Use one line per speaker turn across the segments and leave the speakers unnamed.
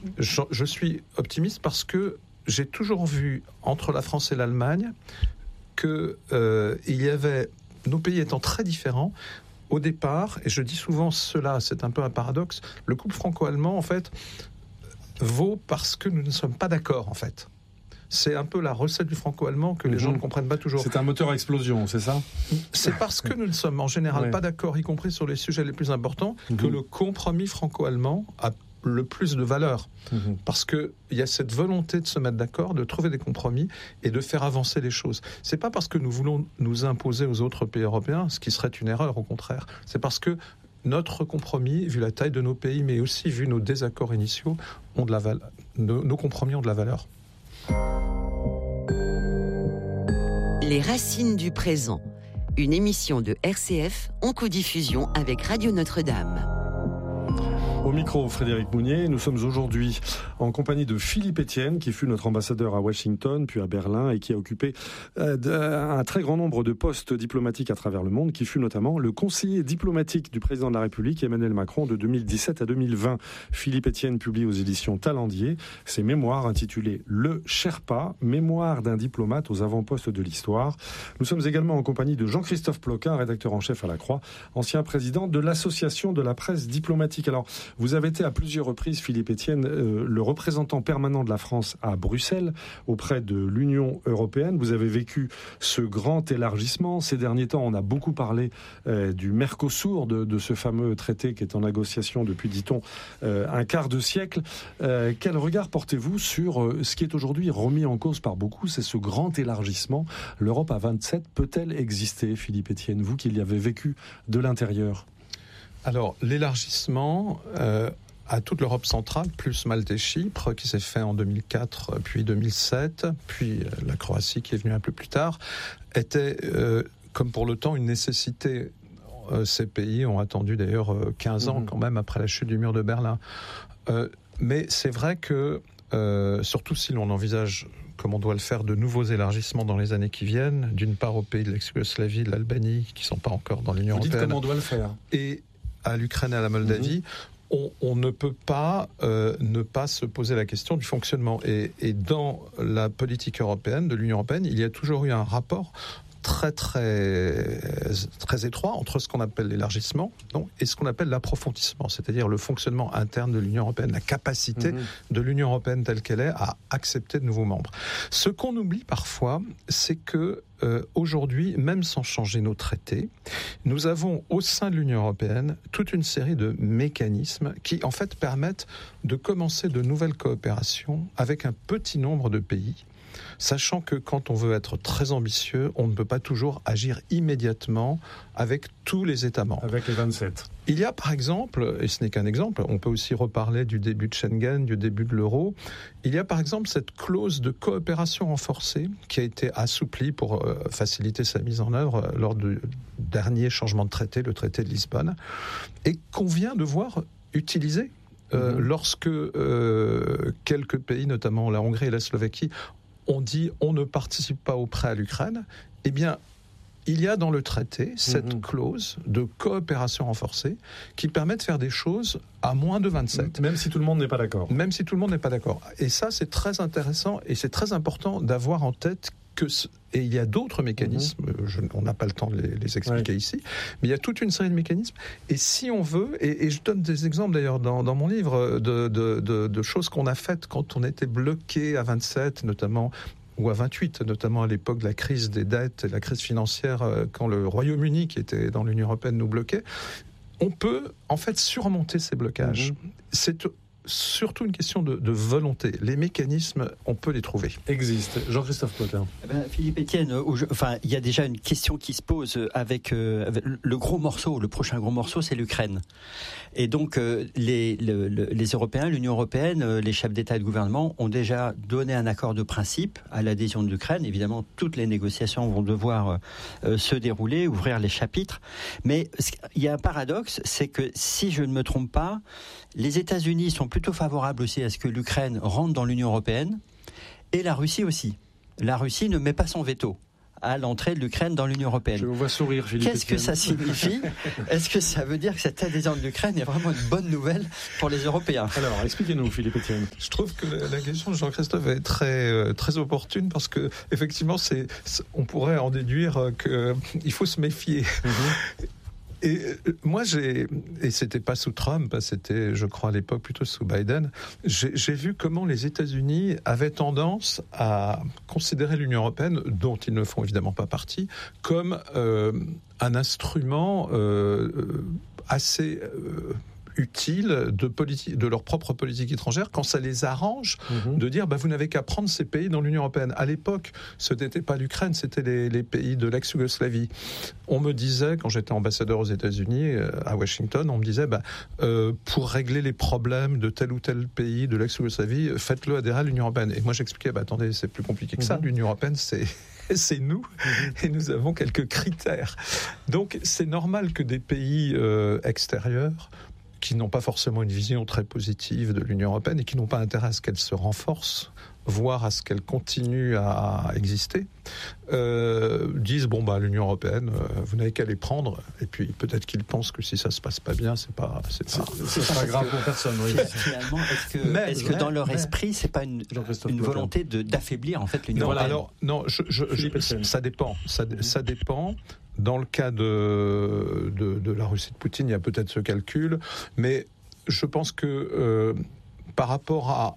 Je suis optimiste parce que j'ai toujours vu, entre la France et l'Allemagne, que il y avait, nos pays étant très différents, au départ, et je dis souvent cela, c'est un peu un paradoxe, le couple franco-allemand, en fait, vaut parce que nous ne sommes pas d'accord, en fait. C'est un peu la recette du franco-allemand que les gens ne comprennent pas toujours.
C'est un moteur à explosion, c'est ça ?
C'est parce que nous ne sommes en général pas d'accord, y compris sur les sujets les plus importants, que le compromis franco-allemand a le plus de valeur. Parce qu'il y a cette volonté de se mettre d'accord, de trouver des compromis et de faire avancer les choses. C'est pas parce que nous voulons nous imposer aux autres pays européens, ce qui serait une erreur, au contraire. C'est parce que notre compromis, vu la taille de nos pays, mais aussi vu nos désaccords initiaux, ont de la valeur. Nos compromis ont de la valeur.
Les racines du présent, une émission de RCF en codiffusion avec Radio Notre-Dame.
Au micro, Frédéric Mounier, nous sommes aujourd'hui en compagnie de Philippe Etienne, qui fut notre ambassadeur à Washington, puis à Berlin, et qui a occupé un très grand nombre de postes diplomatiques à travers le monde, qui fut notamment le conseiller diplomatique du président de la République, Emmanuel Macron, de 2017 à 2020. Philippe Etienne publie aux éditions Talendier ses mémoires intitulées « Le Sherpa, mémoire d'un diplomate aux avant-postes de l'histoire ». Nous sommes également en compagnie de Jean-Christophe Ploquin, rédacteur en chef à La Croix, ancien président de l'Association de la presse diplomatique. Alors, vous avez été à plusieurs reprises, Philippe Etienne, le représentant permanent de la France à Bruxelles, auprès de l'Union européenne. Vous avez vécu ce grand élargissement. Ces derniers temps, on a beaucoup parlé du Mercosur, de ce fameux traité qui est en négociation depuis, dit-on, un quart de siècle. Quel regard portez-vous sur ce qui est aujourd'hui remis en cause par beaucoup, c'est ce grand élargissement. L'Europe à 27 peut-elle exister, Philippe Etienne, vous qui l'y avez vécu de l'intérieur ?
Alors, l'élargissement à toute l'Europe centrale, plus Malte et Chypre, qui s'est fait en 2004, puis 2007, puis la Croatie qui est venue un peu plus tard, était, comme pour l'OTAN, une nécessité. Ces pays ont attendu d'ailleurs 15 ans quand même après la chute du mur de Berlin. Mais c'est vrai que, surtout si l'on envisage, comme on doit le faire, de nouveaux élargissements dans les années qui viennent, d'une part aux pays de l'ex-Yougoslavie, de l'Albanie, qui ne sont pas encore dans l'Union européenne.
Vous dites comment on doit le faire.
Et à l'Ukraine et à la Moldavie, on ne peut pas ne pas se poser la question du fonctionnement. Et dans la politique européenne, de l'Union européenne, il y a toujours eu un rapport très étroit entre ce qu'on appelle l'élargissement et ce qu'on appelle l'approfondissement, c'est-à-dire le fonctionnement interne de l'Union européenne, la capacité de l'Union européenne telle qu'elle est à accepter de nouveaux membres. Ce qu'on oublie parfois, c'est que aujourd'hui, même sans changer nos traités, nous avons au sein de l'Union européenne toute une série de mécanismes qui en fait permettent de commencer de nouvelles coopérations avec un petit nombre de pays, sachant que quand on veut être très ambitieux, on ne peut pas toujours agir immédiatement avec tous les États membres.
Avec les 27. Il
y a par exemple, et ce n'est qu'un exemple, on peut aussi reparler du début de Schengen, du début de l'euro, il y a par exemple cette clause de coopération renforcée qui a été assouplie pour faciliter sa mise en œuvre lors du dernier changement de traité, le traité de Lisbonne, et qu'on vient de voir utiliser lorsque quelques pays, notamment la Hongrie et la Slovaquie, on dit on ne participe pas au prêt à l'Ukraine, eh bien, il y a dans le traité cette clause de coopération renforcée qui permet de faire des choses à moins de 27.
Même si tout le monde n'est pas d'accord.
Même si tout le monde n'est pas d'accord. Et ça, c'est très intéressant et c'est très important d'avoir en tête que... Et il y a d'autres mécanismes, on n'a pas le temps de les expliquer ici, mais il y a toute une série de mécanismes. Et si on veut, et je donne des exemples d'ailleurs dans mon livre, de choses qu'on a faites quand on était bloqué à 27, notamment, ou à 28, notamment à l'époque de la crise des dettes et de la crise financière, quand le Royaume-Uni, qui était dans l'Union européenne, nous bloquait. On peut en fait surmonter ces blocages. C'est surtout une question de volonté. Les mécanismes, on peut les trouver.
Existent. Jean-Christophe Ploquin.
Philippe Etienne, il y a déjà une question qui se pose avec le gros morceau. Le prochain gros morceau, c'est l'Ukraine. Et donc, les Européens, l'Union européenne, les chefs d'État et de gouvernement ont déjà donné un accord de principe à l'adhésion de l'Ukraine. Évidemment, toutes les négociations vont devoir se dérouler, ouvrir les chapitres. Mais il y a un paradoxe, c'est que si je ne me trompe pas, les États-Unis sont plutôt favorables aussi à ce que l'Ukraine rentre dans l'Union européenne, et la Russie aussi. La Russie ne met pas son veto à l'entrée de l'Ukraine dans l'Union européenne.
Je vous vois sourire, Philippe.
Qu'est-ce que ça signifie ? Est-ce que ça veut dire que cette adhésion de l'Ukraine est vraiment une bonne nouvelle pour les Européens ?
Alors, expliquez-nous, Philippe Etienne.
Je trouve que la question de Jean-Christophe est très opportune parce que effectivement, on pourrait en déduire qu'il faut se méfier. Et moi, et c'était pas sous Trump, c'était, je crois, à l'époque plutôt sous Biden, j'ai vu comment les États-Unis avaient tendance à considérer l'Union européenne, dont ils ne font évidemment pas partie, comme un instrument assez utile de leur propre politique étrangère quand ça les arrange de dire vous n'avez qu'à prendre ces pays dans l'Union européenne. À l'époque, ce n'était pas l'Ukraine, c'était les pays de l'ex-Yougoslavie. On me disait, quand j'étais ambassadeur aux États-Unis, à Washington, on me disait pour régler les problèmes de tel ou tel pays de l'ex-Yougoslavie, faites-le adhérer à l'Union européenne. Et moi j'expliquais, attendez, c'est plus compliqué que ça. L'Union européenne, c'est nous, et nous avons quelques critères. Donc c'est normal que des pays extérieurs, qui n'ont pas forcément une vision très positive de l'Union européenne et qui n'ont pas intérêt à ce qu'elle se renforce, voire à ce qu'elle continue à exister, disent l'Union européenne, vous n'avez qu'à les prendre. Et puis peut-être qu'ils pensent que si ça se passe pas bien, c'est pas
grave pour personne. Oui.
Finalement, est-ce que dans leur esprit, c'est pas une volonté d'affaiblir en fait l'Union européenne ?
Alors non, ça dépend. Ça dépend. Dans le cas de la Russie de Poutine, il y a peut-être ce calcul, mais je pense que par rapport à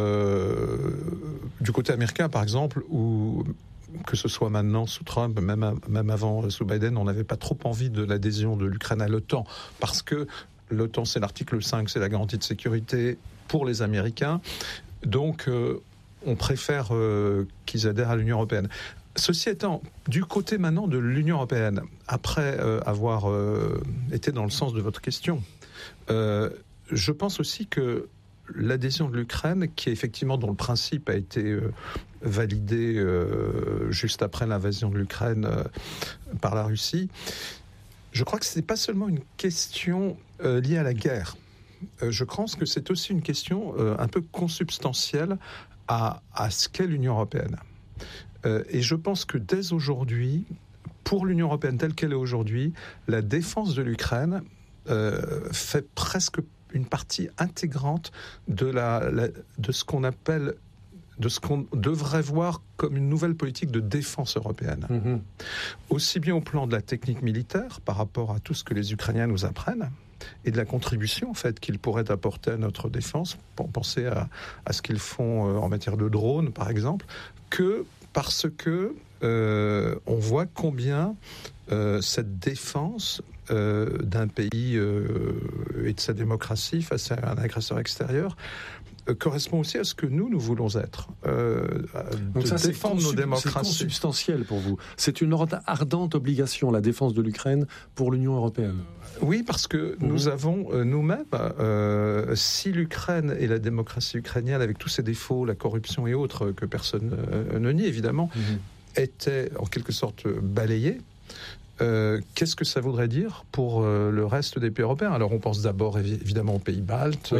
du côté américain, par exemple, ou que ce soit maintenant sous Trump, même avant sous Biden, on n'avait pas trop envie de l'adhésion de l'Ukraine à l'OTAN, parce que l'OTAN, c'est l'article 5, c'est la garantie de sécurité pour les Américains, donc on préfère qu'ils adhèrent à l'Union européenne. Ceci étant, du côté maintenant de l'Union européenne, après avoir été dans le sens de votre question, je pense aussi que l'adhésion de l'Ukraine, qui effectivement dont le principe a été validé juste après l'invasion de l'Ukraine par la Russie, je crois que ce n'est pas seulement une question liée à la guerre. Je pense que c'est aussi une question un peu consubstantielle à ce qu'est l'Union européenne. Et je pense que dès aujourd'hui, pour l'Union européenne telle qu'elle est aujourd'hui, la défense de l'Ukraine fait presque une partie intégrante de ce qu'on appelle, de ce qu'on devrait voir comme une nouvelle politique de défense européenne. Aussi bien au plan de la technique militaire, par rapport à tout ce que les Ukrainiens nous apprennent, et de la contribution en fait qu'ils pourraient apporter à notre défense, pour penser à ce qu'ils font en matière de drones, par exemple, que parce que on voit combien cette défense d'un pays et de sa démocratie face à un agresseur extérieur correspond aussi à ce que nous voulons être.
Donc ça,
défendre nos démocraties.
C'est consubstantiel pour vous. C'est une ardente obligation, la défense de l'Ukraine, pour l'Union européenne.
Oui, parce que nous avons nous-mêmes, si l'Ukraine et la démocratie ukrainienne, avec tous ses défauts, la corruption et autres, que personne ne nie évidemment, étaient en quelque sorte balayées, qu'est-ce que ça voudrait dire pour le reste des pays européens ? Alors on pense d'abord évidemment aux pays baltes,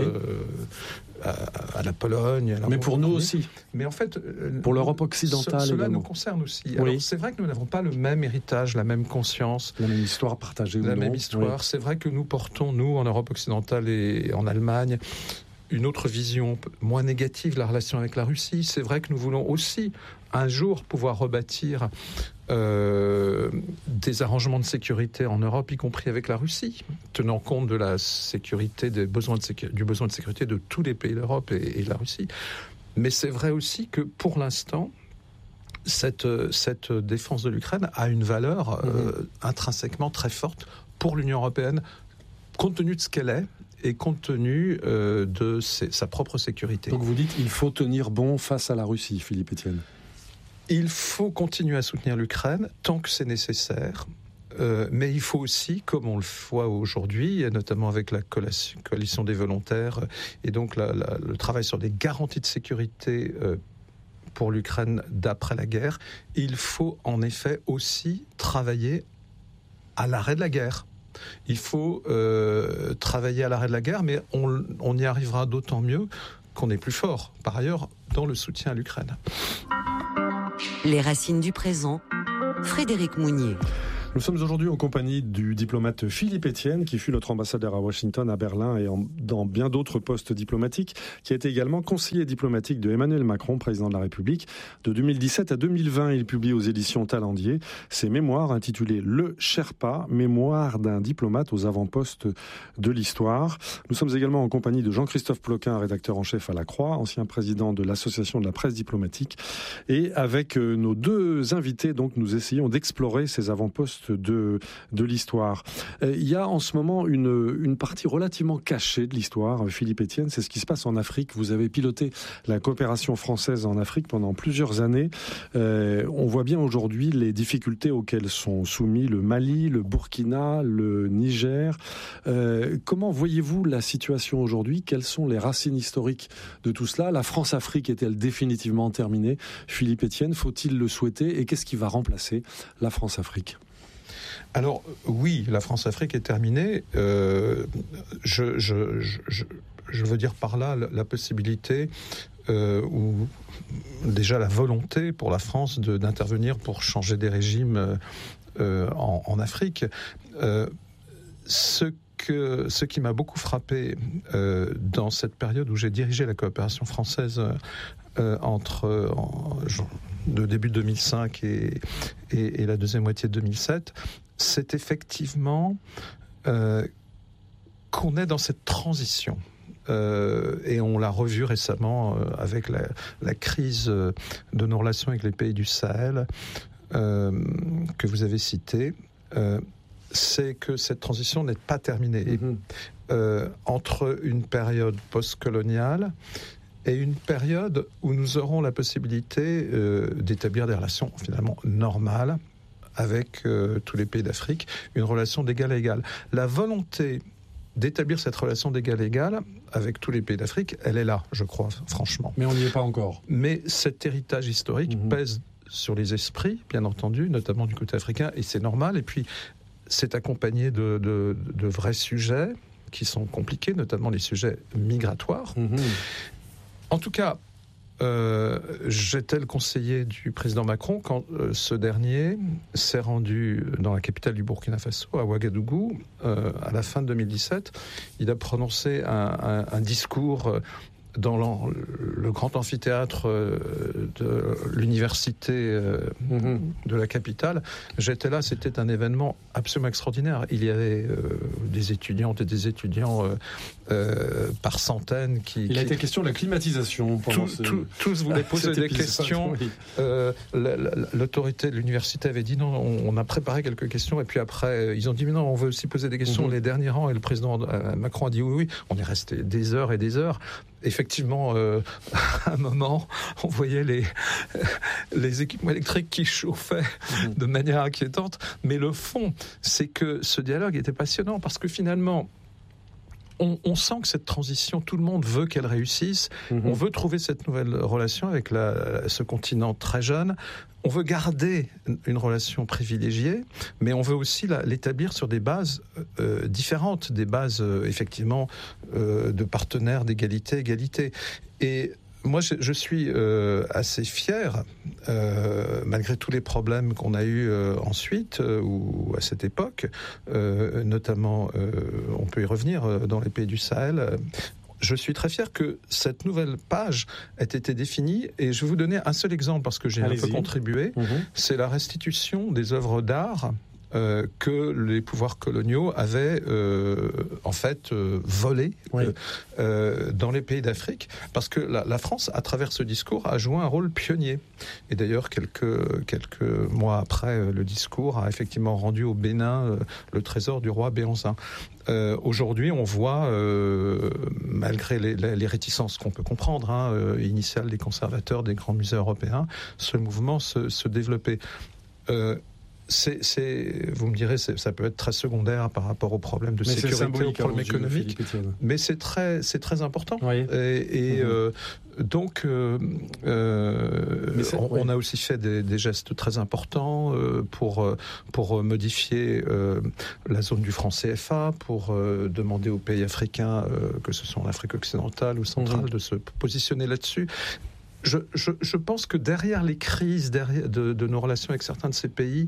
à la Pologne,
mais pour nous aussi.
Mais en fait,
pour l'Europe occidentale
cela
également.
nous concerne aussi. Alors c'est vrai que nous n'avons pas le même héritage, la même conscience,
la même histoire partagée.
La même histoire. Oui. C'est vrai que nous portons, nous en Europe occidentale et en Allemagne, une autre vision moins négative de la relation avec la Russie. C'est vrai que nous voulons aussi un jour pouvoir rebâtir des arrangements de sécurité en Europe, y compris avec la Russie, tenant compte de la sécurité, du besoin de sécurité de tous les pays d'Europe et de la Russie. Mais c'est vrai aussi que pour l'instant, cette défense de l'Ukraine a une valeur intrinsèquement très forte pour l'Union européenne, compte tenu de ce qu'elle est et compte tenu de sa propre sécurité.
Donc vous dites qu'il faut tenir bon face à la Russie, Philippe Etienne.
Il faut continuer à soutenir l'Ukraine tant que c'est nécessaire, mais il faut aussi, comme on le voit aujourd'hui, notamment avec la coalition des volontaires, et donc le travail sur des garanties de sécurité pour l'Ukraine d'après la guerre, il faut en effet aussi travailler à l'arrêt de la guerre. Il faut travailler à l'arrêt de la guerre, mais on y arrivera d'autant mieux qu'on est plus fort, par ailleurs, dans le soutien à l'Ukraine.
Les racines du présent, Frédéric Mounier.
Nous sommes aujourd'hui en compagnie du diplomate Philippe Etienne, qui fut notre ambassadeur à Washington, à Berlin et dans bien d'autres postes diplomatiques, qui a été également conseiller diplomatique de Emmanuel Macron, président de la République. De 2017 à 2020, il publie aux éditions Talendier ses mémoires intitulées « Le Sherpa, mémoire d'un diplomate aux avant-postes de l'histoire ». Nous sommes également en compagnie de Jean-Christophe Ploquin, rédacteur en chef à La Croix, ancien président de l'Association de la presse diplomatique. Et avec nos deux invités, donc, nous essayons d'explorer ces avant-postes de l'histoire. Il y a en ce moment une partie relativement cachée de l'histoire, Philippe Etienne, c'est ce qui se passe en Afrique. Vous avez piloté la coopération française en Afrique pendant plusieurs années. On voit bien aujourd'hui les difficultés auxquelles sont soumis le Mali, le Burkina, le Niger. Comment voyez-vous la situation aujourd'hui ? Quelles sont les racines historiques de tout cela ? La France-Afrique est-elle définitivement terminée ? Philippe Etienne, faut-il le souhaiter ? Et qu'est-ce qui va remplacer la France-Afrique ?
Alors oui, la France-Afrique est terminée. Je veux dire par là la possibilité ou déjà la volonté pour la France d'intervenir pour changer des régimes en Afrique. Ce qui m'a beaucoup frappé dans cette période où j'ai dirigé la coopération française de début 2005 et la deuxième moitié de 2007, c'est effectivement qu'on est dans cette transition. Et on l'a revu récemment avec la crise de nos relations avec les pays du Sahel que vous avez cité. C'est que cette transition n'est pas terminée. Entre une période post-coloniale et une période où nous aurons la possibilité d'établir des relations finalement normales avec tous les pays d'Afrique, une relation d'égal à égal. La volonté d'établir cette relation d'égal à égal avec tous les pays d'Afrique, elle est là, je crois, franchement.
Mais on n'y est pas encore.
Mais cet héritage historique pèse sur les esprits, bien entendu, notamment du côté africain, et c'est normal. Et puis, c'est accompagné de vrais sujets qui sont compliqués, notamment les sujets migratoires. En tout cas, j'étais le conseiller du président Macron quand ce dernier s'est rendu dans la capitale du Burkina Faso, à Ouagadougou, à la fin de 2017. Il a prononcé un discours dans le grand amphithéâtre de l'université de la capitale. J'étais là, c'était un événement absolument extraordinaire. Il y avait des étudiantes et des étudiants par centaines qui...
Il a été question de la climatisation pendant
tous voulaient poser des questions. Oui. L'autorité de l'université avait dit non, on a préparé quelques questions, et puis après, ils ont dit mais non, on veut aussi poser des questions. Les derniers rangs, et le président Macron a dit oui. On est resté des heures et des heures. Effectivement, à un moment, on voyait les équipements électriques qui chauffaient de manière inquiétante. Mais le fond, c'est que ce dialogue était passionnant parce que finalement, on sent que cette transition, tout le monde veut qu'elle réussisse. On veut trouver cette nouvelle relation avec ce continent très jeune. On veut garder une relation privilégiée, mais on veut aussi l'établir sur des bases différentes, des bases effectivement de partenaires d'égalité. Et moi, je suis assez fier, malgré tous les problèmes qu'on a eus ensuite, ou à cette époque, notamment, on peut y revenir, dans les pays du Sahel. Je suis très fier que cette nouvelle page ait été définie, et je vais vous donner un seul exemple parce que j'ai un peu contribué. C'est la restitution des œuvres d'art que les pouvoirs coloniaux avaient en fait volé dans les pays d'Afrique, parce que la France, à travers ce discours, a joué un rôle pionnier. Et d'ailleurs, quelques mois après le discours, a effectivement rendu au Bénin le trésor du roi Béanzin. Aujourd'hui, on voit, malgré les réticences qu'on peut comprendre, initiales des conservateurs des grands musées européens, ce mouvement se développer. Vous me direz, ça peut être très secondaire par rapport aux problèmes de sécurité, aux problèmes économiques, mais c'est très important. Oui. Donc, on a aussi fait des gestes très importants pour modifier la zone du franc CFA, pour demander aux pays africains, que ce soit en Afrique occidentale ou centrale, de se positionner là-dessus. Je pense que derrière les crises de nos relations avec certains de ces pays,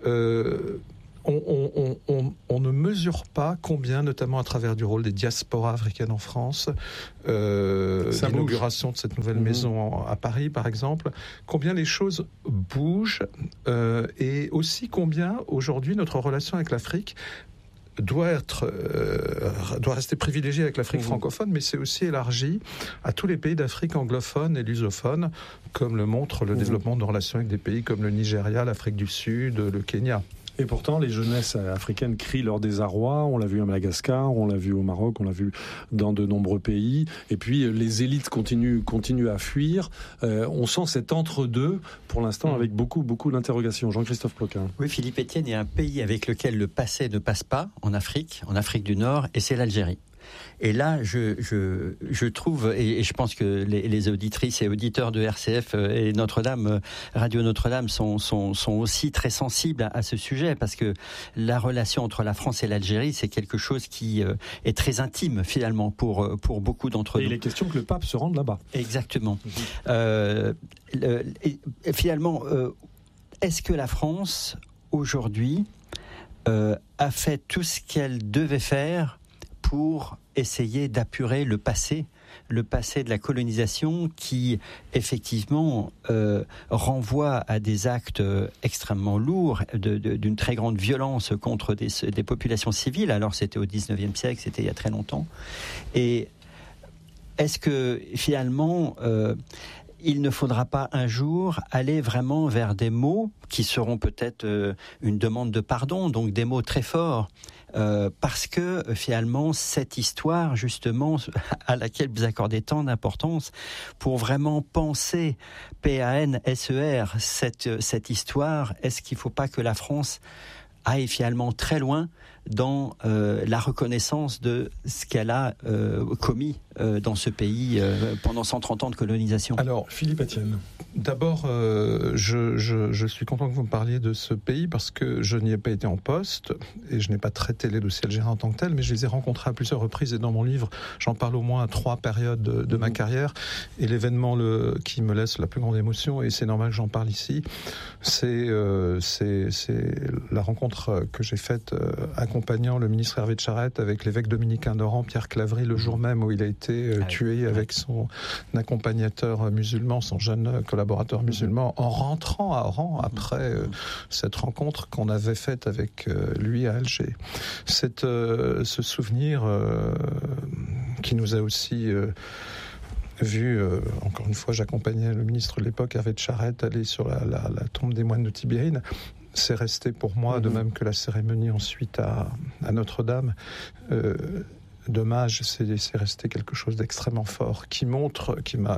on ne mesure pas combien, notamment à travers du rôle des diasporas africaines en France, l'inauguration de cette nouvelle maison à Paris, par exemple, combien les choses bougent, et aussi combien, aujourd'hui, notre relation avec l'Afrique doit rester privilégiée avec l'Afrique francophone, mais c'est aussi élargi à tous les pays d'Afrique anglophone et lusophone, comme le montre le développement de nos relations avec des pays comme le Nigeria, l'Afrique du Sud, le Kenya.
Et pourtant, les jeunesses africaines crient leur désarroi. On l'a vu à Madagascar, on l'a vu au Maroc, on l'a vu dans de nombreux pays. Et puis, les élites continuent à fuir. On sent cet entre-deux, pour l'instant, avec beaucoup d'interrogations. Jean-Christophe Ploquin.
Oui, Philippe Etienne, il y a un pays avec lequel le passé ne passe pas en Afrique du Nord, et c'est l'Algérie. Et là, je trouve, et je pense que les auditrices et auditeurs de RCF et Notre-Dame, Radio Notre-Dame sont aussi très sensibles à ce sujet, parce que la relation entre la France et l'Algérie, c'est quelque chose qui est très intime, finalement, pour beaucoup d'entre nous.
Et il est question que le pape se rende là-bas.
Exactement. Finalement, est-ce que la France, aujourd'hui, a fait tout ce qu'elle devait faire pour essayer d'apurer le passé de la colonisation qui, effectivement, renvoie à des actes extrêmement lourds, d'une très grande violence contre des populations civiles. Alors, c'était au XIXe siècle, c'était il y a très longtemps. Et est-ce que, finalement, il ne faudra pas un jour aller vraiment vers des mots qui seront peut-être une demande de pardon, donc des mots très forts, parce que finalement cette histoire justement à laquelle vous accordez tant d'importance, pour vraiment penser PANSER cette histoire, est-ce qu'il ne faut pas que la France aille finalement très loin dans la reconnaissance de ce qu'elle a commis dans ce pays pendant 130 ans de colonisation?
Alors, Philippe Etienne. D'abord, je suis content que vous me parliez de ce pays parce que je n'y ai pas été en poste et je n'ai pas traité les dossiers algériens en tant que tels, mais je les ai rencontrés à plusieurs reprises et dans mon livre, j'en parle au moins à 3 périodes de ma carrière. Et l'événement qui me laisse la plus grande émotion, et c'est normal que j'en parle ici, c'est la rencontre que j'ai faite accompagnant le ministre Hervé de Charette avec l'évêque dominicain d'Oran, Pierre Claverie, le jour même où il a été tué avec son accompagnateur musulman, son jeune collaborateur musulman, en rentrant à Oran après cette rencontre qu'on avait faite avec lui à Alger. Ce souvenir qui nous a aussi vu, encore une fois, j'accompagnais le ministre de l'époque, Hervé de Charette, aller sur la tombe des moines de Tibérine. C'est resté pour moi, de même que la cérémonie ensuite à Notre-Dame, d'hommage, c'est resté quelque chose d'extrêmement fort, qui montre, qui vous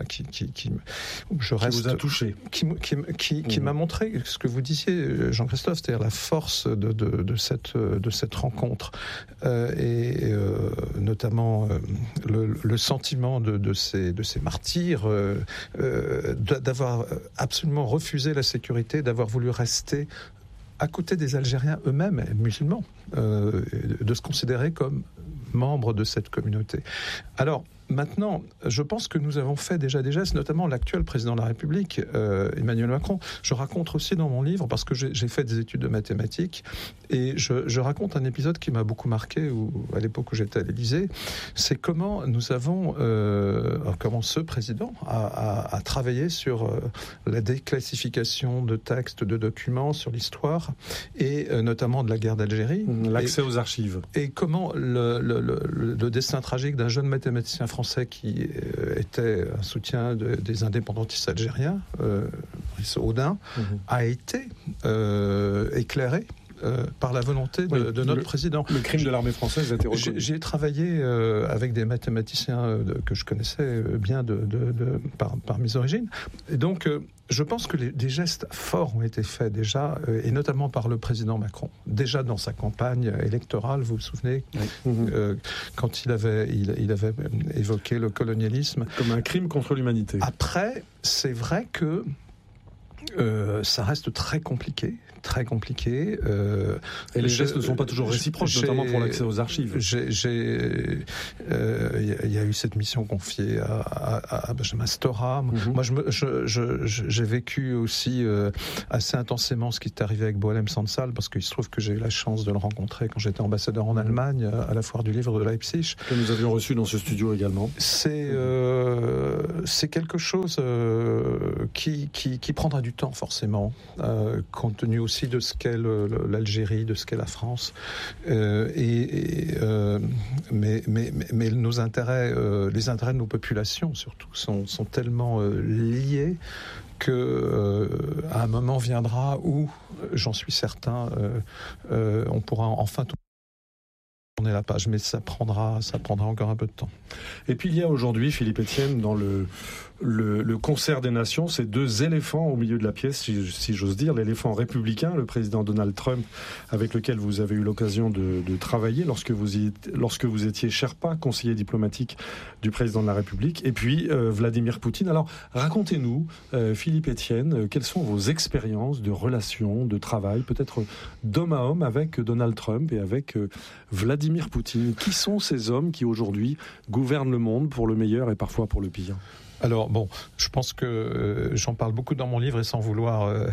a touché, qui m'a montré ce que vous disiez, Jean-Christophe, c'est-à-dire la force de cette rencontre, et notamment le sentiment de ces martyrs, d'avoir absolument refusé la sécurité, d'avoir voulu rester à côté des Algériens eux-mêmes, musulmans, de se considérer comme membres de cette communauté. Alors, maintenant, je pense que nous avons fait déjà des gestes, notamment l'actuel président de la République, Emmanuel Macron. Je raconte aussi dans mon livre, parce que j'ai fait des études de mathématiques, et je raconte un épisode qui m'a beaucoup marqué à l'époque où j'étais à l'Élysée. C'est comment nous avons, comment ce président a travaillé sur la déclassification de textes, de documents, sur l'histoire, et notamment de la guerre d'Algérie.
L'accès aux archives.
Et comment le destin tragique d'un jeune mathématicien français qui était un soutien des indépendantistes algériens, Brice Audin, a été éclairé par la volonté de notre président.
Le crime de l'armée française a été reconnu.
J'ai travaillé avec des mathématiciens que je connaissais bien par mes origines. Et donc, je pense que des gestes forts ont été faits déjà, et notamment par le président Macron. Déjà dans sa campagne électorale, vous vous souvenez, quand il avait évoqué le colonialisme.
Comme un crime contre l'humanité.
Après, c'est vrai que ça reste très compliqué très compliqué.
Et les gestes ne sont pas toujours réciproques, notamment pour l'accès aux archives.
Il y a eu cette mission confiée à Benjamin Stora. Moi, j'ai vécu aussi assez intensément ce qui est arrivé avec Boalem Sansal, parce qu'il se trouve que j'ai eu la chance de le rencontrer quand j'étais ambassadeur en Allemagne, à la foire du livre de Leipzig.
Que nous avions reçu dans ce studio également.
C'est quelque chose qui prendra du temps, forcément, compte tenu aussi de ce qu'est l'Algérie, de ce qu'est la France. Mais nos intérêts, les intérêts de nos populations, surtout, sont tellement liés que à un moment viendra où, j'en suis certain, on pourra enfin tourner la page, mais ça prendra encore un peu de temps.
Et puis il y a aujourd'hui, Philippe Etienne, dans le concert des nations, ces deux éléphants au milieu de la pièce, si j'ose dire, l'éléphant républicain, le président Donald Trump, avec lequel vous avez eu l'occasion de travailler lorsque vous étiez Sherpa, conseiller diplomatique du président de la République, et puis Vladimir Poutine. Alors racontez-nous, Philippe Etienne, quelles sont vos expériences de relations, de travail, peut-être d'homme à homme avec Donald Trump et avec Vladimir Poutine. Qui sont ces hommes qui aujourd'hui gouvernent le monde pour le meilleur et parfois pour le pire ?
Alors bon, je pense que j'en parle beaucoup dans mon livre et sans vouloir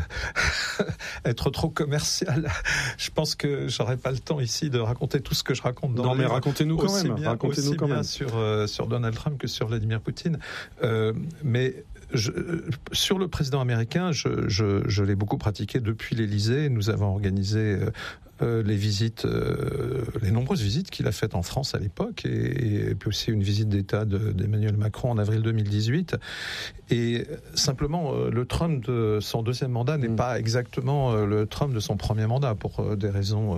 être trop commercial, je pense que j'aurais pas le temps ici de raconter tout ce que je raconte dans le livre.
Non mais racontez-nous quand même.
Racontez-nous quand même sur Donald Trump que sur Vladimir Poutine. Mais sur le président américain, je l'ai beaucoup pratiqué depuis l'Élysée. Nous avons organisé les visites, les nombreuses visites qu'il a faites en France à l'époque, et puis aussi une visite d'État d'Emmanuel Macron en avril 2018. Et simplement, le Trump de son deuxième mandat n'est pas exactement le Trump de son premier mandat, pour des raisons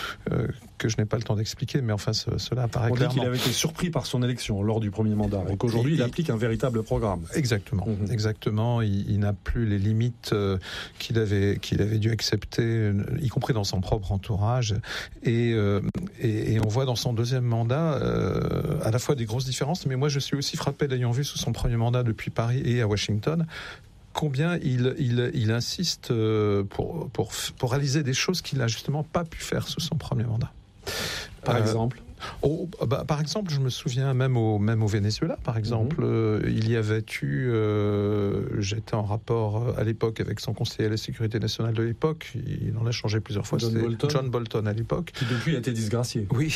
que je n'ai pas le temps d'expliquer, mais enfin cela apparaît clairement.
On dit qu'il avait été surpris par son élection lors du premier mandat, et qu'aujourd'hui il applique un véritable programme. Exactement.
Exactement. Il n'a plus les limites qu'il avait dû accepter, y compris dans son propre entourage. Et on voit dans son deuxième mandat à la fois des grosses différences, mais moi je suis aussi frappé, l'ayant vu sous son premier mandat depuis Paris et à Washington, combien il insiste pour réaliser des choses qu'il n'a justement pas pu faire sous son premier mandat.
Par exemple ?
Par exemple, je me souviens même au Venezuela, par exemple, il y avait eu, j'étais en rapport à l'époque avec son conseiller à la sécurité nationale de l'époque, il en a changé plusieurs fois, John Bolton à l'époque.
Qui depuis a été disgracié.
Oui,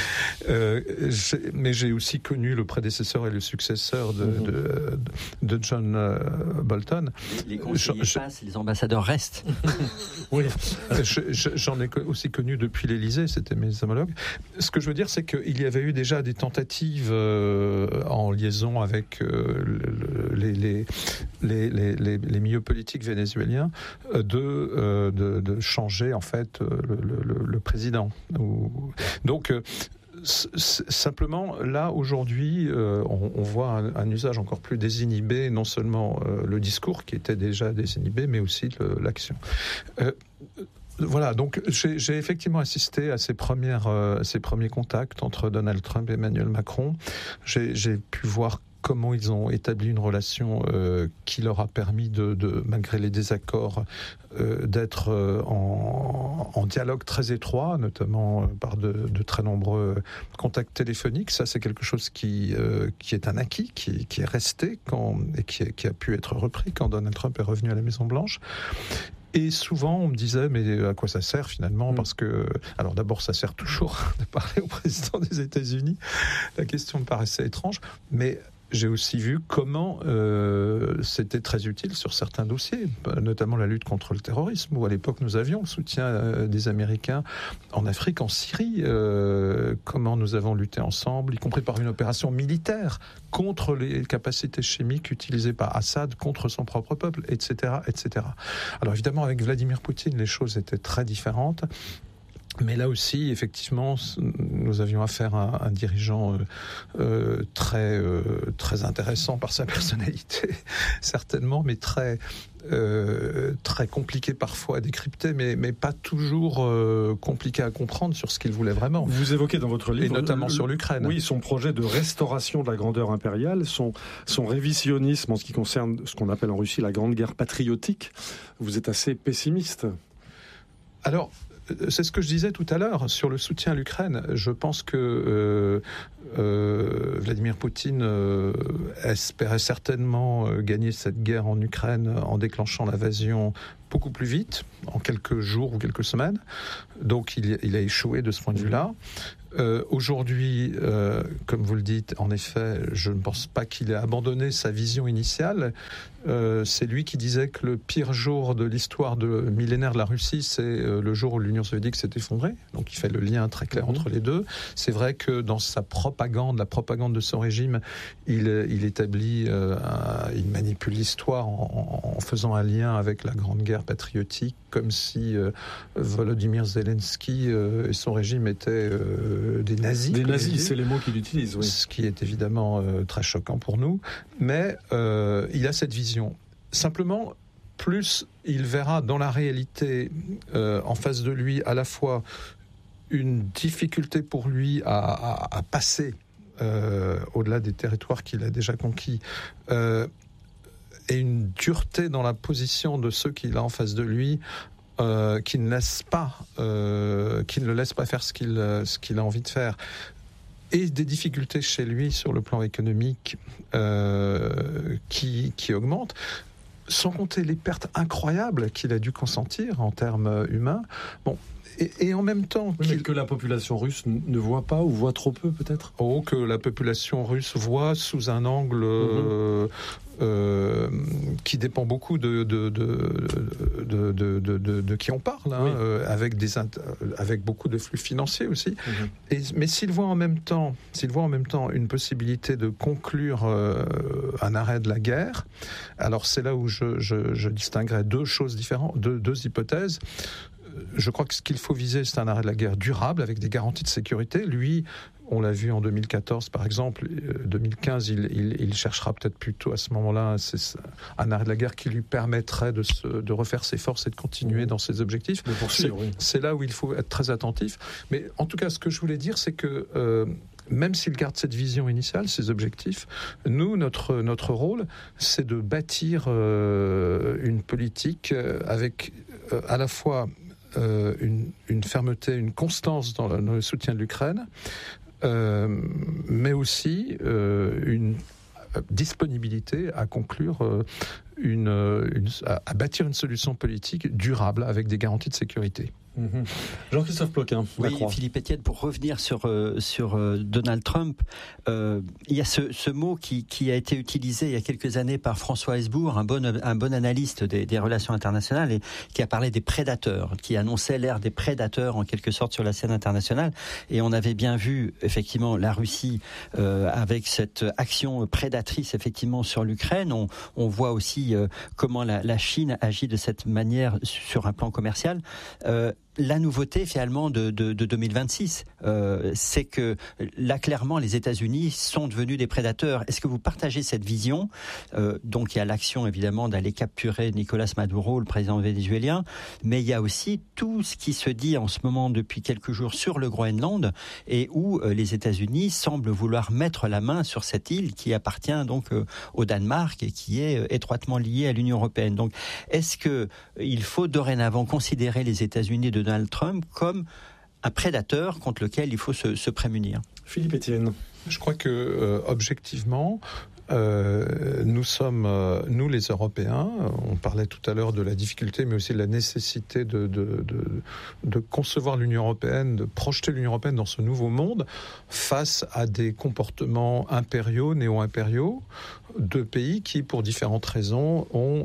mais j'ai aussi connu le prédécesseur et le successeur de John Bolton.
Les conseillers passent, les ambassadeurs restent.
Oui, j'en ai aussi connu depuis l'Élysée, c'était mes homologues. Ce que je veux dire, c'est qu'il y avait eu déjà des tentatives en liaison avec les milieux politiques vénézuéliens de changer en fait le président. Donc simplement, là, aujourd'hui, on voit un usage encore plus désinhibé, non seulement le discours qui était déjà désinhibé, mais aussi l'action. Voilà, donc j'ai effectivement assisté à ces premiers contacts entre Donald Trump et Emmanuel Macron. J'ai pu voir comment ils ont établi une relation qui leur a permis malgré les désaccords, d'être en dialogue très étroit, notamment par de très nombreux contacts téléphoniques. Ça, c'est quelque chose qui est un acquis, qui est resté et qui a pu être repris quand Donald Trump est revenu à la Maison-Blanche. Et souvent, on me disait, mais à quoi ça sert finalement ? Parce que, alors d'abord, ça sert toujours de parler au président des États-Unis. La question me paraissait étrange, mais j'ai aussi vu comment c'était très utile sur certains dossiers, notamment la lutte contre le terrorisme, où à l'époque nous avions le soutien des Américains en Afrique, en Syrie, comment nous avons lutté ensemble, y compris par une opération militaire contre les capacités chimiques utilisées par Assad contre son propre peuple, etc., etc. Alors évidemment, avec Vladimir Poutine, les choses étaient très différentes. Mais là aussi, effectivement, nous avions affaire à un dirigeant très intéressant par sa personnalité, certainement, mais très compliqué parfois à décrypter, mais pas toujours compliqué à comprendre sur ce qu'il voulait vraiment.
Vous évoquez dans votre livre,
et notamment sur l'Ukraine.
Oui, son projet de restauration de la grandeur impériale, son révisionnisme en ce qui concerne ce qu'on appelle en Russie la grande guerre patriotique. Vous êtes assez pessimiste.
Alors, c'est ce que je disais tout à l'heure sur le soutien à l'Ukraine. Je pense que Vladimir Poutine espérait certainement gagner cette guerre en Ukraine en déclenchant l'invasion beaucoup plus vite, en quelques jours ou quelques semaines. Donc il a échoué de ce point de vue-là. Aujourd'hui, comme vous le dites, en effet, je ne pense pas qu'il ait abandonné sa vision initiale. C'est lui qui disait que le pire jour de l'histoire millénaire de la Russie, c'est le jour où l'Union soviétique s'est effondrée. Donc il fait le lien très clair entre les deux. C'est vrai que dans sa propagande, la propagande de son régime, il établit, il manipule l'histoire en faisant un lien avec la Grande Guerre patriotique, comme si Volodymyr Zelensky et son régime étaient des nazis.
Des nazis, c'est les mots qu'il utilise, oui.
Ce qui est évidemment très choquant pour nous. Mais il a cette vision. Simplement, plus il verra dans la réalité, en face de lui, à la fois une difficulté pour lui à passer au-delà des territoires qu'il a déjà conquis, et une dureté dans la position de ceux qu'il a en face de lui, qui ne le laisse pas faire ce qu'il a envie de faire, et des difficultés chez lui sur le plan économique qui augmentent, sans compter les pertes incroyables qu'il a dû consentir en termes humains. Bon. Et en même temps...
Oui, mais que la population russe ne voit pas ou voit trop peu, peut-être ?
Que la population russe voit sous un angle qui dépend beaucoup de qui on parle, hein, oui. Avec beaucoup de flux financiers aussi. Mais s'il voit en même temps une possibilité de conclure un arrêt de la guerre, alors c'est là où je distinguerais deux choses différentes, deux hypothèses. Je crois que ce qu'il faut viser, c'est un arrêt de la guerre durable avec des garanties de sécurité. Lui, on l'a vu en 2014 par exemple, 2015, il cherchera peut-être plutôt à ce moment-là un arrêt de la guerre qui lui permettrait de refaire ses forces et de continuer dans ses objectifs. C'est là où il faut être très attentif. Mais en tout cas, ce que je voulais dire, c'est que même s'il garde cette vision initiale, ces objectifs, nous, notre rôle, c'est de bâtir une politique avec à la fois une fermeté, une constance dans le soutien de l'Ukraine, mais aussi une disponibilité à conclure à bâtir une solution politique durable avec des garanties de sécurité.
Jean-Christophe Ploquin.
Oui, Philippe Etienne, pour revenir sur Donald Trump, il y a ce mot qui a été utilisé il y a quelques années par François Hesbourg, un bon analyste des relations internationales, et qui a parlé des prédateurs, qui annonçait l'ère des prédateurs en quelque sorte sur la scène internationale. Et on avait bien vu effectivement la Russie avec cette action prédatrice effectivement sur l'Ukraine. On voit aussi comment la Chine agit de cette manière sur un plan commercial. La nouveauté finalement de 2026, c'est que là clairement les États-Unis sont devenus des prédateurs. Est-ce que vous partagez cette vision ? Donc il y a l'action évidemment d'aller capturer Nicolás Maduro, le président vénézuélien, mais il y a aussi tout ce qui se dit en ce moment depuis quelques jours sur le Groenland, et où les États-Unis semblent vouloir mettre la main sur cette île qui appartient donc au Danemark et qui est étroitement liée à l'Union européenne. Donc est-ce que il faut dorénavant considérer les États-Unis de Donald Trump comme un prédateur contre lequel il faut se prémunir ?
Philippe Etienne.
Je crois que objectivement, nous les Européens, on parlait tout à l'heure de la difficulté, mais aussi de la nécessité de concevoir l'Union européenne, de projeter l'Union européenne dans ce nouveau monde face à des comportements impériaux, néo-impériaux, de pays qui, pour différentes raisons, ont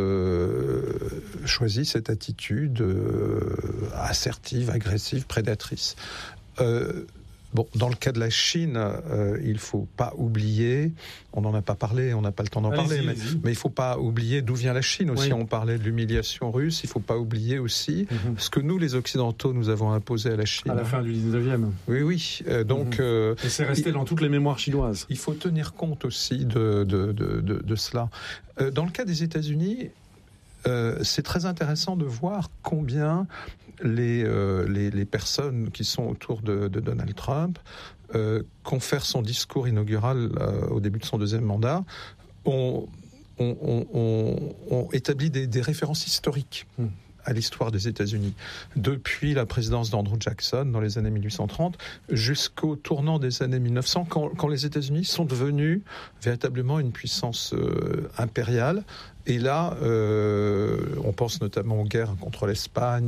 choisi cette attitude assertive, agressive, prédatrice. Dans le cas de la Chine, il ne faut pas oublier, on n'en a pas parlé, on n'a pas le temps d'en parler, mais il ne faut pas oublier d'où vient la Chine aussi. Oui. On parlait de l'humiliation russe, il ne faut pas oublier aussi ce que nous, les Occidentaux, nous avons imposé à la Chine.
À la fin du 19e.
Oui. Donc,
et c'est resté dans toutes les mémoires chinoises.
Il faut tenir compte aussi de cela. Dans le cas des États-Unis, c'est très intéressant de voir combien les personnes qui sont autour de Donald Trump, confèrent son discours inaugural au début de son deuxième mandat, ont établi des références historiques à l'histoire des États-Unis, depuis la présidence d'Andrew Jackson dans les années 1830 jusqu'au tournant des années 1900, quand les États-Unis sont devenus véritablement une puissance impériale. Et là, on pense notamment aux guerres contre l'Espagne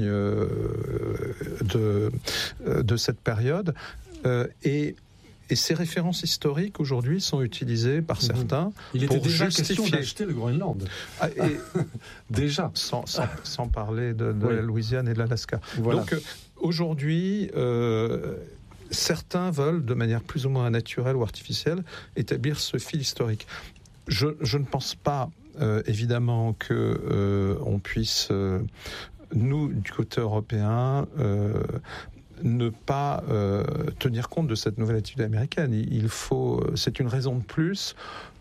de cette période. Et ces références historiques aujourd'hui sont utilisées par certains.
Il était
pour
déjà
justifier
question d'acheter le Groenland. Déjà.
Sans parler de la Louisiane et de l'Alaska.
Voilà.
Donc aujourd'hui, certains veulent, de manière plus ou moins naturelle ou artificielle, établir ce fil historique. Je ne pense pas, évidemment, qu'on puisse, nous, du côté européen, ne pas tenir compte de cette nouvelle attitude américaine. C'est une raison de plus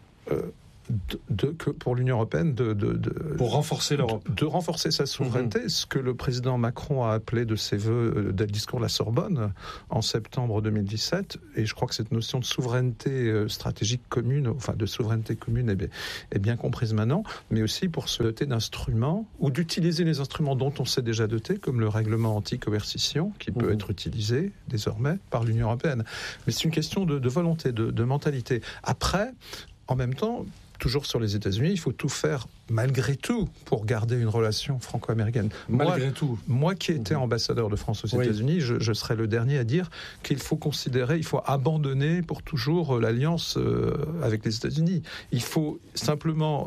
que pour l'Union européenne
pour renforcer l'Europe,
de renforcer sa souveraineté, ce que le président Macron a appelé de ses voeux dès le discours de la Sorbonne en septembre 2017. Et je crois que cette notion de souveraineté stratégique commune, enfin de souveraineté commune, est bien comprise maintenant, mais aussi pour se doter d'instruments ou d'utiliser les instruments dont on s'est déjà doté, comme le règlement anti-coercition, qui peut être utilisé désormais par l'Union européenne. Mais c'est une question de volonté, de mentalité. Après, en même temps, toujours sur les États-Unis, il faut tout faire malgré tout pour garder une relation franco-américaine. Moi qui étais ambassadeur de France aux États-Unis, je serais le dernier à dire qu'il faut abandonner pour toujours l'alliance avec les États-Unis. Il faut simplement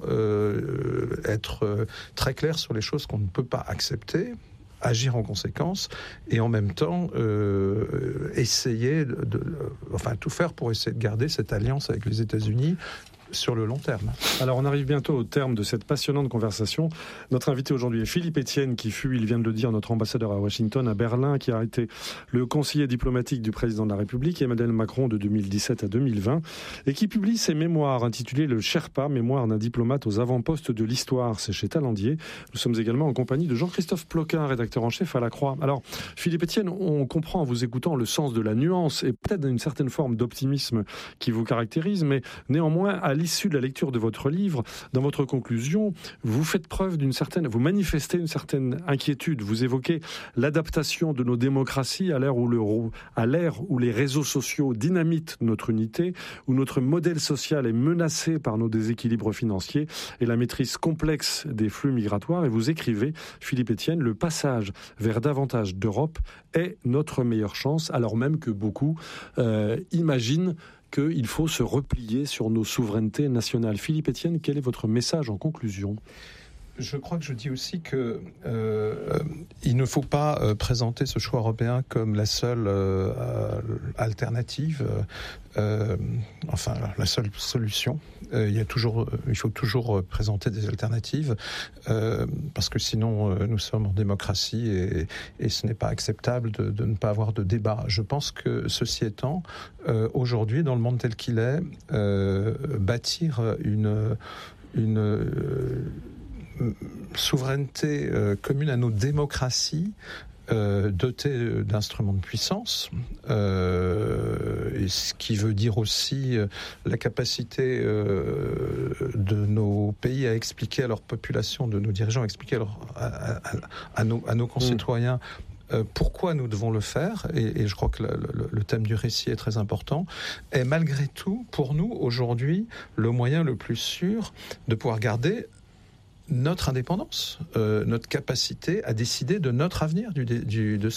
être très clair sur les choses qu'on ne peut pas accepter, agir en conséquence et en même temps essayer tout faire pour essayer de garder cette alliance avec les États-Unis sur le long terme.
Alors on arrive bientôt au terme de cette passionnante conversation. Notre invité aujourd'hui est Philippe Etienne, qui fut, il vient de le dire, notre ambassadeur à Washington, à Berlin, qui a été le conseiller diplomatique du président de la République, Emmanuel Macron, de 2017 à 2020, et qui publie ses mémoires intitulées Le Sherpa, mémoire d'un diplomate aux avant-postes de l'histoire. C'est chez Talandier. Nous sommes également en compagnie de Jean-Christophe Ploquin, rédacteur en chef à La Croix. Alors, Philippe Etienne, on comprend en vous écoutant le sens de la nuance et peut-être une certaine forme d'optimisme qui vous caractérise, mais néanmoins, à l'issue de la lecture de votre livre, dans votre conclusion, vous manifestez une certaine inquiétude. Vous évoquez l'adaptation de nos démocraties à l'ère où les réseaux sociaux dynamitent notre unité, où notre modèle social est menacé par nos déséquilibres financiers et la maîtrise complexe des flux migratoires. Et vous écrivez, Philippe Etienne, le passage vers davantage d'Europe est notre meilleure chance, alors même que beaucoup imaginent qu'il faut se replier sur nos souverainetés nationales. Philippe Etienne, quel est votre message en conclusion ?
Je crois que je dis aussi que il ne faut pas présenter ce choix européen comme la seule alternative, la seule solution. Il faut toujours présenter des alternatives parce que sinon nous sommes en démocratie et ce n'est pas acceptable de ne pas avoir de débat. Je pense que ceci étant, aujourd'hui dans le monde tel qu'il est, bâtir une souveraineté commune à nos démocraties dotées d'instruments de puissance, et ce qui veut dire aussi la capacité de nos pays à expliquer à leur population, de nos dirigeants à expliquer à nos concitoyens pourquoi nous devons le faire, et je crois que le thème du récit est très important, est malgré tout, pour nous, aujourd'hui, le moyen le plus sûr de pouvoir garder notre indépendance, notre capacité à décider de notre avenir, de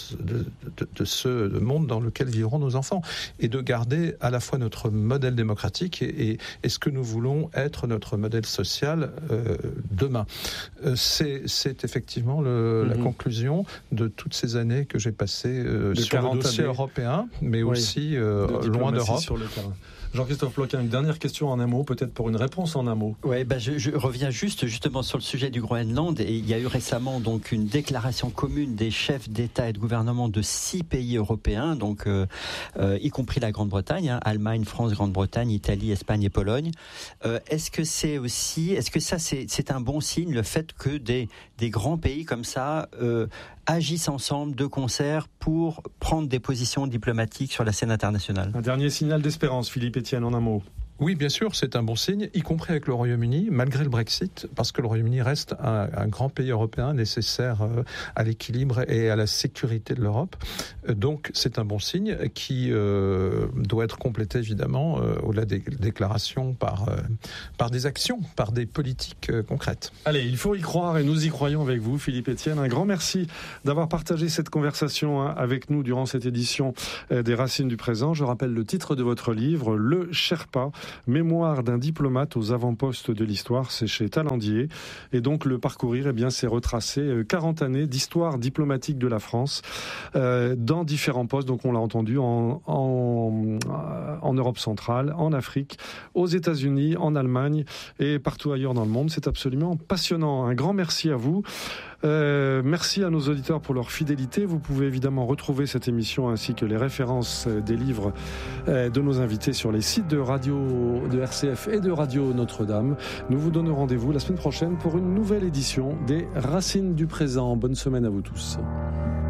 ce monde dans lequel vivront nos enfants, et de garder à la fois notre modèle démocratique et ce que nous voulons être notre modèle social demain. C'est effectivement la conclusion de toutes ces années que j'ai passées sur le dossier européen, mais aussi loin d'Europe.
Sur le terrain. Jean-Christophe Ploquin, une dernière question en un mot, peut-être pour une réponse en un mot.
Oui, je reviens justement sur le sujet du Groenland. Et il y a eu récemment donc une déclaration commune des chefs d'État et de gouvernement de 6 pays européens, donc y compris la Grande-Bretagne, Allemagne, France, Grande-Bretagne, Italie, Espagne et Pologne. Est-ce que c'est un bon signe, le fait que des grands pays comme ça agissent ensemble de concert pour prendre des positions diplomatiques sur la scène internationale?
Un dernier signal d'espérance, Philippe Etienne, en un mot.
Oui, bien sûr, c'est un bon signe, y compris avec le Royaume-Uni, malgré le Brexit, parce que le Royaume-Uni reste un grand pays européen nécessaire à l'équilibre et à la sécurité de l'Europe. Donc, c'est un bon signe qui doit être complété, évidemment, au-delà des déclarations, par des actions, par des politiques concrètes.
Allez, il faut y croire et nous y croyons avec vous, Philippe Etienne. Un grand merci d'avoir partagé cette conversation avec nous durant cette édition des Racines du présent. Je rappelle le titre de votre livre, Le Sherpa, mémoire d'un diplomate aux avant-postes de l'histoire. C'est chez Talandier. Et donc le parcourir, c'est retracer 40 années d'histoire diplomatique de la France dans différents postes. Donc on l'a entendu en Europe centrale, en Afrique, aux États-Unis, en Allemagne et partout ailleurs dans le monde. C'est absolument passionnant. Un grand merci à vous. Merci à nos auditeurs pour leur fidélité. Vous pouvez évidemment retrouver cette émission ainsi que les références des livres de nos invités sur les sites de RCF et de Radio Notre-Dame. Nous vous donnons rendez-vous la semaine prochaine pour une nouvelle édition des Racines du présent. Bonne semaine à vous tous.